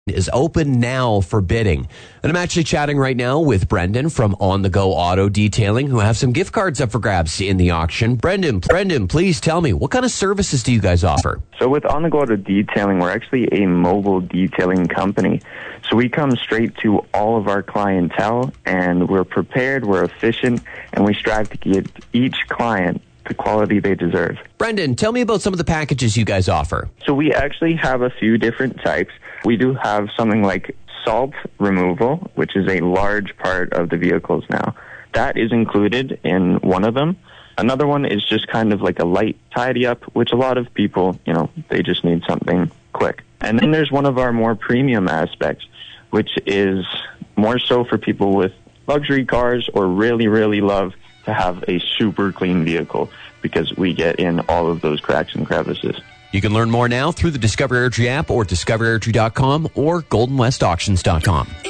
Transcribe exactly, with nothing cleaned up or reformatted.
is open now for bidding. And I'm actually chatting right now with Brendan from On The Go Auto Detailing, who have some gift cards up for grabs in the auction. Brendan, Brendan, please tell me, what kind of services do you guys offer? So with On The Go Auto Detailing, we're actually a mobile detailing company. So we come straight to all of our clientele, and we're prepared, we're efficient, and we strive to give each client the quality they deserve. Brendan, tell me about some of the packages you guys offer. So we actually have a few different types. We do have something like salt removal, which is a large part of the vehicles now. That is included in one of them. Another one is just kind of like a light tidy up, which a lot of people, you know, they just need something quick. And then there's one of our more premium aspects, which is more so for people with luxury cars or really, really love to have a super clean vehicle, because we get in all of those cracks and crevices. You can learn more now through the Discover Airdrie app or discover airdrie dot com or golden west auctions dot com.